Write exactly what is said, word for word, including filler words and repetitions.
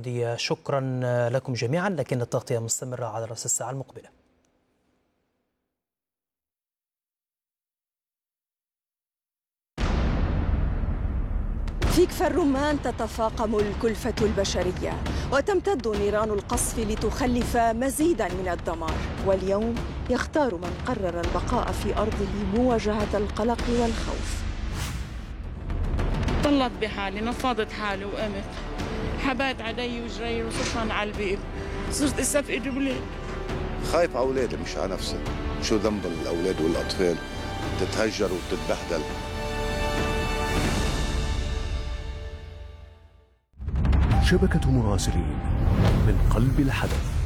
السعودية. شكرا لكم جميعا، لكن التغطية مستمرة على رأس الساعة المقبلة. في كفر الرمان تتفاقم الكلفة البشرية وتمتد نيران القصف لتخلف مزيدا من الدمار، واليوم يختار من قرر البقاء في أرضه مواجهة القلق والخوف. طلعت بحالي، نفضت حالي وقمت، حبيت علي وجري وصرت على البيت، صرت استفقد بليل. خايف على أولادي مش على نفسي، شو ذنب الأولاد والأطفال تتهجر وتتبهدل. شبكة مراسلين من قلب الحدث.